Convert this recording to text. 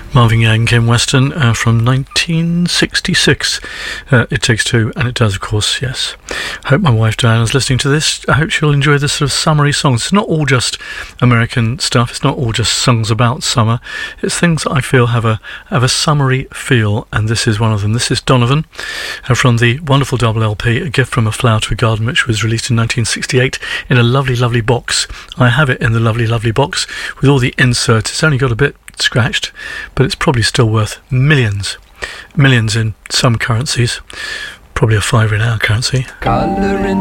Marvin Gaye and Kim Weston from 1966. It Takes Two, and it does, of course, yes. I hope my wife Diana's listening to this. I hope she'll enjoy this sort of summery songs. It's not all just American stuff. It's not all just songs about summer. It's things that I feel have a summery feel, and this is one of them. This is Donovan from the wonderful double LP, A Gift from a Flower to a Garden, which was released in 1968 in a lovely, lovely box. I have it in the lovely, lovely box with all the inserts. It's only got a bit scratched, but it's probably still worth millions in some currencies, probably a fiver in our currency.